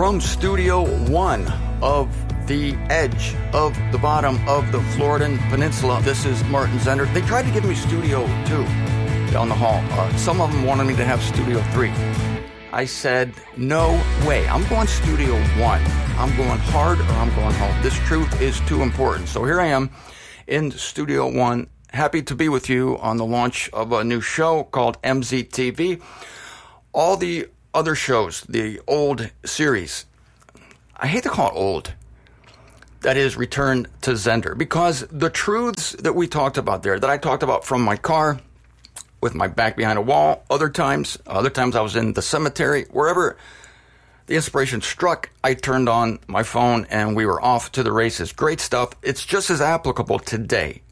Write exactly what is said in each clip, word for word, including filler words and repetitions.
From Studio One of the edge of the bottom of the Floridan Peninsula, this is Martin Zender. They tried to give me Studio Two down the hall. Uh, some of them wanted me to have Studio Three. I said, no way. I'm going Studio One. I'm going hard or I'm going home. This truth is too important. So here I am in Studio One. Happy to be with you on the launch of a new show called M Z T V. All the other shows, the old series, I hate to call it old, that is Return to Zender, because the truths that we talked about there, that I talked about from my car, with my back behind a wall, other times, other times I was in the cemetery, wherever the inspiration struck, I turned on my phone and we were off to the races. Great stuff. It's just as applicable today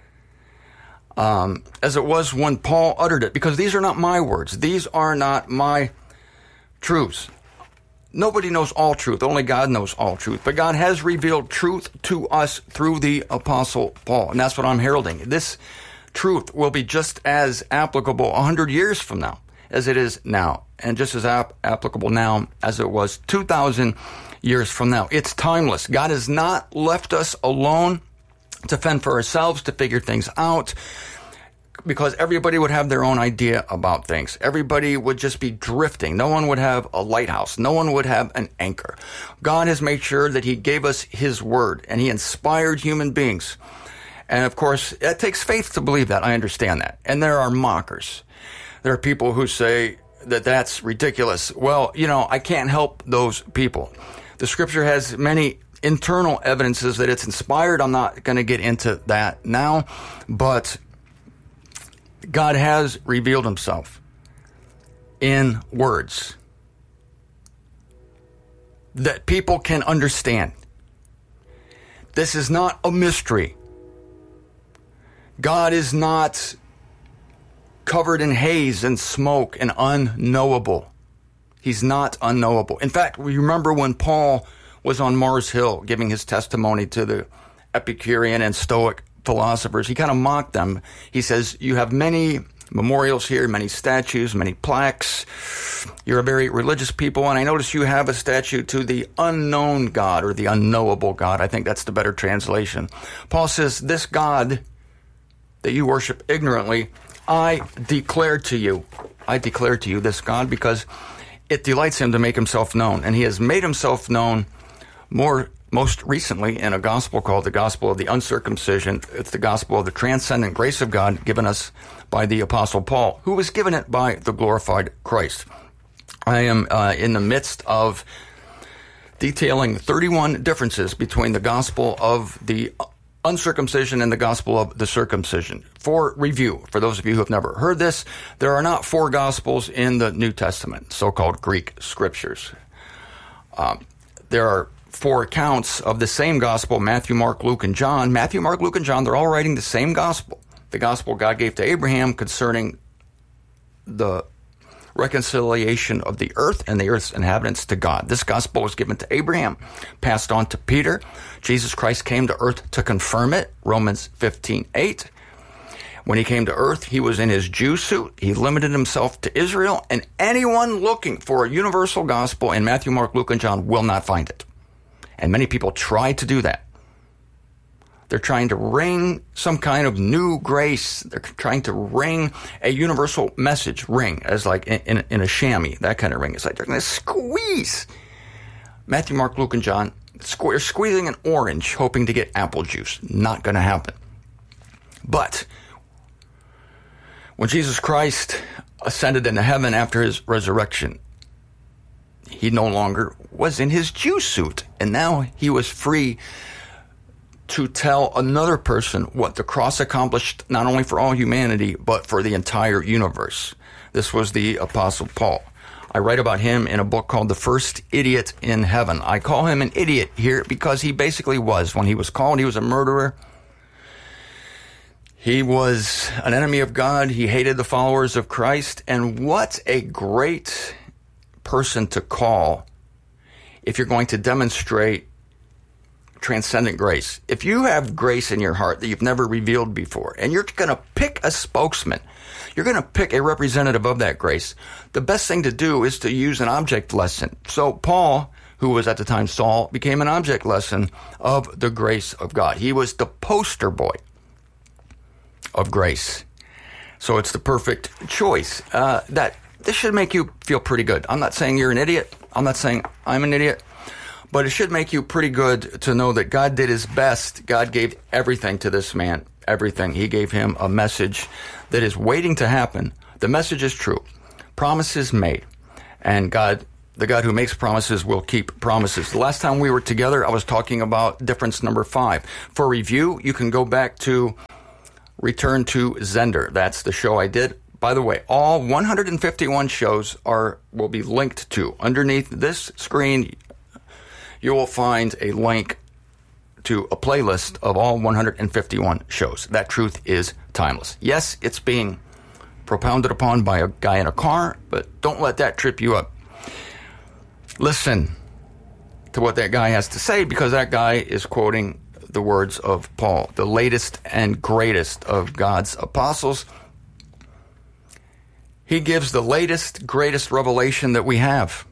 um, as it was when Paul uttered it, because these are not my words. These are not my truths. Nobody knows all truth. Only God knows all truth. But God has revealed truth to us through the Apostle Paul. And that's what I'm heralding. This truth will be just as applicable one hundred years from now as it is now. And just as ap- applicable now as it was two thousand years from now. It's timeless. God has not left us alone to fend for ourselves, to figure things out, because everybody would have their own idea about things. Everybody would just be drifting. No one would have a lighthouse. No one would have an anchor. God has made sure that he gave us his word, and he inspired human beings. And of course, it takes faith to believe that. I understand that. And there are mockers. There are people who say that that's ridiculous. Well, you know, I can't help those people. The scripture has many internal evidences that it's inspired. I'm not going to get into that now, but God has revealed himself in words that people can understand. This is not a mystery. God is not covered in haze and smoke and unknowable. He's not unknowable. In fact, we remember when Paul was on Mars Hill giving his testimony to the Epicurean and Stoic philosophers, he kind of mocked them. He says, you have many memorials here, many statues, many plaques. You're a very religious people, and I notice you have a statue to the unknown God, or the unknowable God. I think that's the better translation. Paul says, this God that you worship ignorantly, I declare to you, I declare to you this God, because it delights him to make himself known. And he has made himself known more most recently in a gospel called the gospel of the uncircumcision. It's the gospel of the transcendent grace of God given us by the Apostle Paul, who was given it by the glorified Christ. I am uh, in the midst of detailing thirty-one differences between the gospel of the uncircumcision and the gospel of the circumcision. For review, for those of you who have never heard this, there are not four gospels in the New Testament, so-called Greek scriptures. Um, there are four accounts of the same gospel, Matthew, Mark, Luke, and John. Matthew, Mark, Luke, and John, they're all writing the same gospel. The gospel God gave to Abraham concerning the reconciliation of the earth and the earth's inhabitants to God. This gospel was given to Abraham, passed on to Peter. Jesus Christ came to earth to confirm it, Romans fifteen eight. When he came to earth, he was in his Jew suit. He limited himself to Israel, and anyone looking for a universal gospel in Matthew, Mark, Luke, and John will not find it. And many people try to do that. They're trying to ring some kind of new grace. They're trying to ring a universal message, ring, as like in, in, in a chamois, that kind of ring. It's like they're going to squeeze Matthew, Mark, Luke, and John. They're squeezing an orange, hoping to get apple juice. Not going to happen. But when Jesus Christ ascended into heaven after his resurrection, he no longer was in his Jew suit, and now he was free to tell another person what the cross accomplished, not only for all humanity, but for the entire universe. This was the Apostle Paul. I write about him in a book called The First Idiot in Heaven. I call him an idiot here because he basically was. When he was called, he was a murderer. He was an enemy of God. He hated the followers of Christ. And what a great person to call if you're going to demonstrate transcendent grace. If you have grace in your heart that you've never revealed before, and you're going to pick a spokesman, you're going to pick a representative of that grace, the best thing to do is to use an object lesson. So Paul, who was at the time Saul, became an object lesson of the grace of God. He was the poster boy of grace. So it's the perfect choice. Uh, that this should make you feel pretty good. I'm not saying you're an idiot. I'm not saying I'm an idiot. But it should make you pretty good to know that God did his best. God gave everything to this man, everything. He gave him a message that is waiting to happen. The message is true. Promises made. And God, the God who makes promises will keep promises. The last time we were together, I was talking about difference number five. For review, you can go back to Return to Zender. That's the show I did. By the way, all one hundred fifty-one shows are will be linked to. Underneath this screen, you will find a link to a playlist of all one hundred fifty-one shows. That truth is timeless. Yes, it's being propounded upon by a guy in a car, but don't let that trip you up. Listen to what that guy has to say, because that guy is quoting the words of Paul, the latest and greatest of God's apostles. He gives the latest, greatest revelation that we have.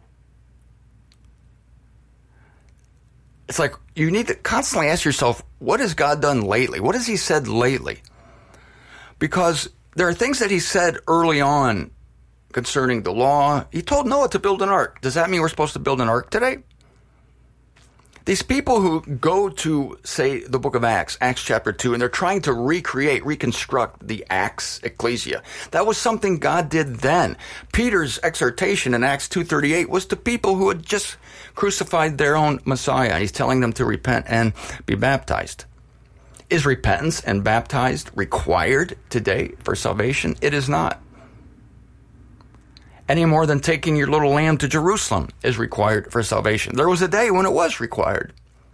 It's like you need to constantly ask yourself, what has God done lately? What has he said lately? Because there are things that he said early on concerning the law. He told Noah to build an ark. Does that mean we're supposed to build an ark today? These people who go to, say, the book of Acts, Acts chapter two, and they're trying to recreate, reconstruct the Acts ecclesia. That was something God did then. Peter's exhortation in Acts two thirty-eight was to people who had just crucified their own Messiah. He's telling them to repent and be baptized. Is repentance and baptized required today for salvation? It is not. Any more than taking your little lamb to Jerusalem is required for salvation. There was a day when it was required.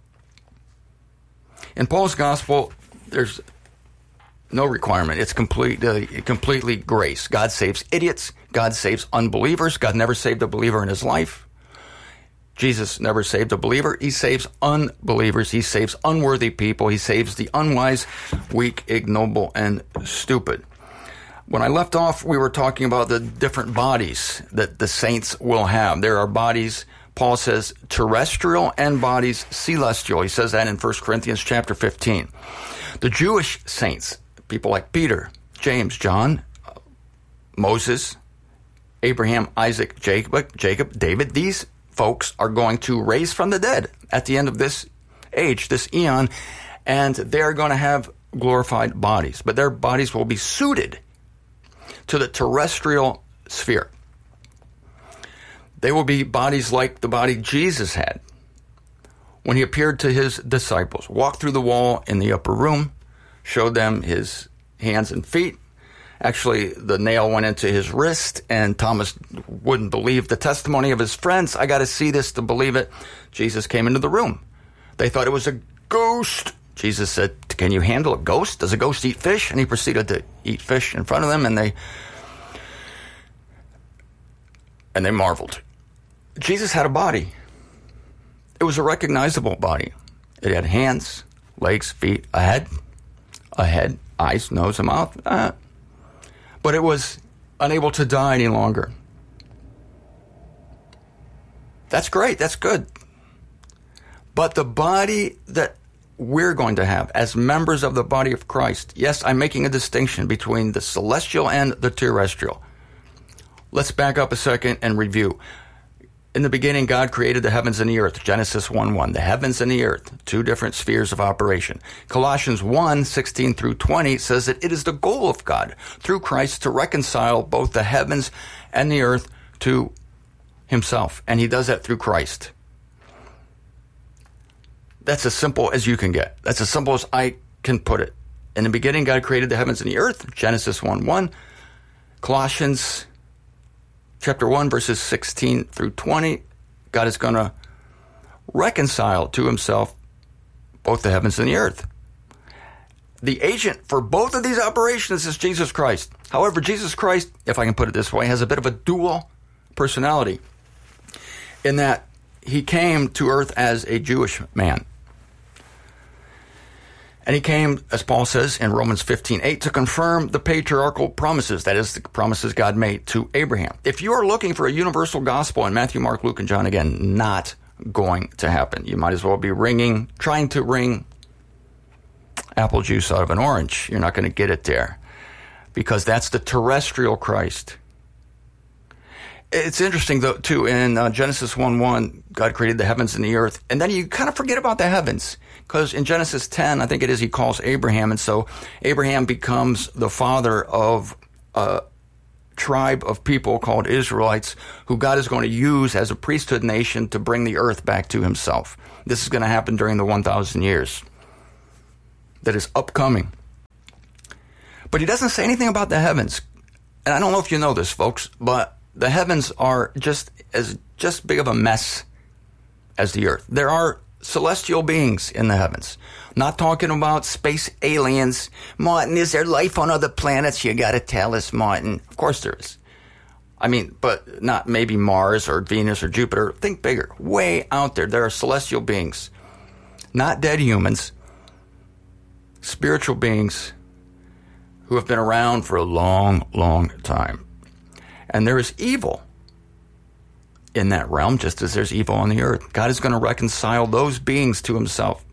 In Paul's gospel, there's no requirement. It's complete, uh, completely grace. God saves idiots. God saves unbelievers. God never saved a believer in his life. Jesus never saved a believer. He saves unbelievers. He saves unworthy people. He saves the unwise, weak, ignoble, and stupid. When I left off, we were talking about the different bodies that the saints will have. There are bodies, Paul says, terrestrial and bodies celestial. He says that in First Corinthians chapter fifteen. The Jewish saints, people like Peter, James, John, Moses, Abraham, Isaac, Jacob, Jacob, David, these folks are going to raise from the dead at the end of this age, this eon, and they are going to have glorified bodies. But their bodies will be suited to the terrestrial sphere. They will be bodies like the body Jesus had when he appeared to his disciples, walked through the wall in the upper room, showed them his hands and feet. Actually, the nail went into his wrist, and Thomas wouldn't believe the testimony of his friends. I got to see this to believe it. Jesus came into the room. They thought it was a ghost. Jesus said, can you handle a ghost? Does a ghost eat fish? And he proceeded to eat fish in front of them, and they and they marveled. Jesus had a body. It was a recognizable body. It had hands, legs, feet, a head, a head, eyes, nose, a mouth. Uh, but it was unable to die any longer. That's great. That's good. But the body that we're going to have as members of the body of Christ. Yes, I'm making a distinction between the celestial and the terrestrial. Let's back up a second and review. In the beginning, God created the heavens and the earth. Genesis one one. The heavens and the earth, two different spheres of operation. Colossians one sixteen through twenty says that it is the goal of God through Christ to reconcile both the heavens and the earth to himself. And he does that through Christ. That's as simple as you can get. That's as simple as I can put it. In the beginning, God created the heavens and the earth. Genesis one one. Colossians chapter one, verses sixteen through twenty. God is going to reconcile to himself both the heavens and the earth. The agent for both of these operations is Jesus Christ. However, Jesus Christ, if I can put it this way, has a bit of a dual personality in that he came to earth as a Jewish man. And he came, as Paul says in Romans fifteen eight, to confirm the patriarchal promises, that is, the promises God made to Abraham. If you are looking for a universal gospel in Matthew, Mark, Luke, and John, again, not going to happen. You might as well be wringing, trying to wring apple juice out of an orange. You're not going to get it there, because that's the terrestrial Christ. It's interesting, though, too, in uh, Genesis one one, God created the heavens and the earth, and then you kind of forget about the heavens, because in Genesis ten, I think it is, he calls Abraham, and so Abraham becomes the father of a tribe of people called Israelites, who God is going to use as a priesthood nation to bring the earth back to himself. This is going to happen during the one thousand years that is upcoming. But he doesn't say anything about the heavens. And I don't know if you know this, folks, but the heavens are just as just big of a mess as the earth. There are celestial beings in the heavens. Not talking about space aliens. Martin, is there life on other planets? You got to tell us, Martin. Of course there is. I mean, but not maybe Mars or Venus or Jupiter. Think bigger. Way out there, there are celestial beings. Not dead humans. Spiritual beings who have been around for a long, long time. And there is evil in that realm, just as there's evil on the earth. God is going to reconcile those beings to himself.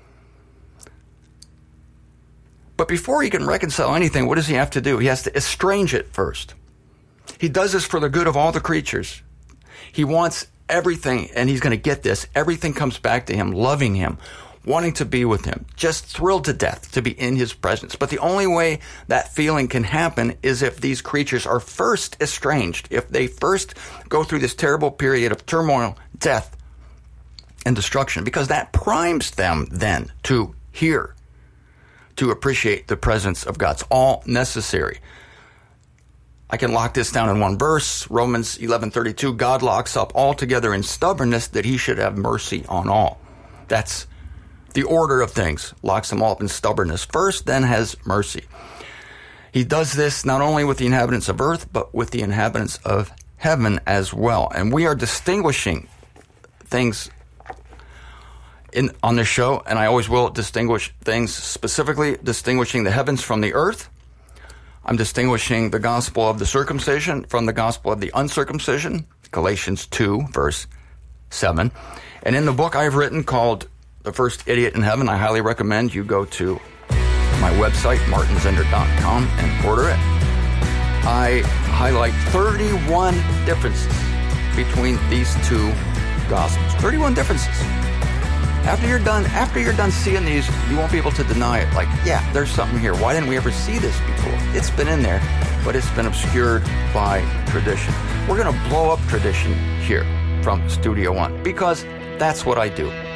But before he can reconcile anything, what does he have to do? He has to estrange it first. He does this for the good of all the creatures. He wants everything, and he's going to get this. Everything comes back to him, loving him, wanting to be with him, just thrilled to death to be in his presence. But the only way that feeling can happen is if these creatures are first estranged, if they first go through this terrible period of turmoil, death, and destruction, because that primes them then to hear, to appreciate the presence of God. It's all necessary. I can lock this down in one verse, Romans eleven thirty-two. God locks up altogether in stubbornness that he should have mercy on all. That's the order of things. Locks them all up in stubbornness first, then has mercy. He does this not only with the inhabitants of earth, but with the inhabitants of heaven as well. And we are distinguishing things in on this show, and I always will distinguish things, specifically distinguishing the heavens from the earth. I'm distinguishing the gospel of the circumcision from the gospel of the uncircumcision, Galatians two, verse seven. And in the book I've written called The First Idiot in Heaven, I highly recommend you go to my website, martin zender dot com, and order it. I highlight thirty-one differences between these two gospels. thirty-one differences. After you're done, after you're done seeing these, you won't be able to deny it. Like, yeah, there's something here. Why didn't we ever see this before? It's been in there, but it's been obscured by tradition. We're going to blow up tradition here from Studio One, because that's what I do.